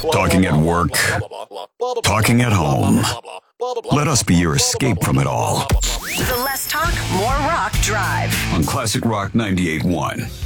Talking at work. Talking at home. Let us be your escape from it all. The Less Talk, More Rock Drive. On Classic Rock 98.1.